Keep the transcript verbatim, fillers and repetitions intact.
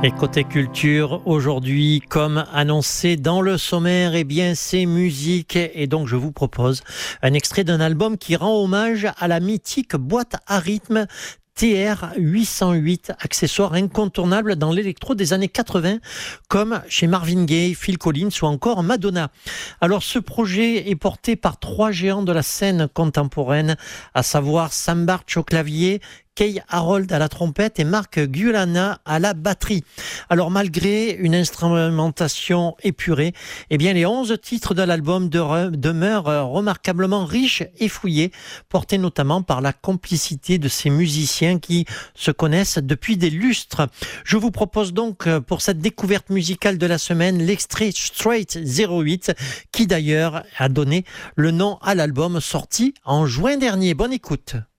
Et côté culture, aujourd'hui, comme annoncé dans le sommaire, eh bien, c'est musique. Et donc, je vous propose un extrait d'un album qui rend hommage à la mythique boîte à rythme T R huit cent huit, accessoire incontournable dans l'électro des années quatre-vingts, comme chez Marvin Gaye, Phil Collins ou encore Madonna. Alors, ce projet est porté par trois géants de la scène contemporaine, à savoir Sam Bartsch au clavier, Kay Harold à la trompette et Mark Gulana à la batterie. Alors malgré une instrumentation épurée, eh bien les onze titres de l'album de- demeurent remarquablement riches et fouillés, portés notamment par la complicité de ces musiciens qui se connaissent depuis des lustres. Je vous propose donc pour cette découverte musicale de la semaine l'extrait Straight zéro huit, qui d'ailleurs a donné le nom à l'album sorti en juin dernier. Bonne écoute.